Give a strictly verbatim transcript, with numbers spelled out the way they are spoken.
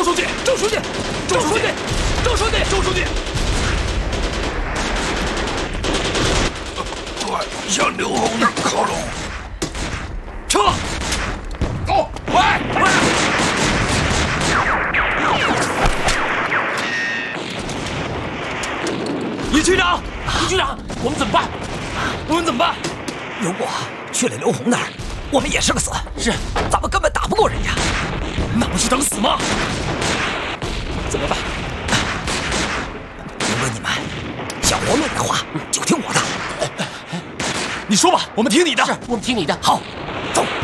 书记，周书记，周书记，周书记，周书记， 快向刘红那儿靠拢！ 撤！ 走！ 喂喂！李局长，李局长，我们怎么办？我们怎么办？ 如果去了刘红那儿，我们也是个死。 是， 咱们根本打不过人家。 那不是等死吗？怎么办？ 如果你们想活命的话，就听我的。 你说吧，我们听你的。 是我们听你的。 好，走。